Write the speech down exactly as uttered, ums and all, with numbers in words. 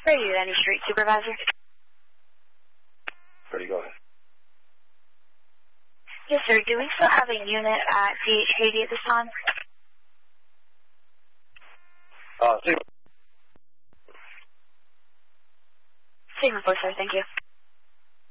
Radio Danny Street Supervisor. Ready, go ahead. Yes, sir. Do we still have a unit at C H Katy at this time? Uh, see. Signal four, sir. Thank you.